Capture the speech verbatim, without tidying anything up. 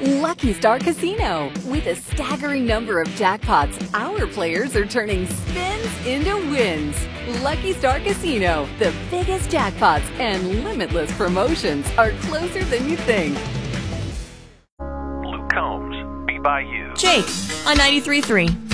Lucky Star Casino. With a staggering number of jackpots, our players are turning spins into wins. Lucky Star Casino, the biggest jackpots and limitless promotions are closer than you think. Luke Combs, Be By You. Jake on ninety-three point three.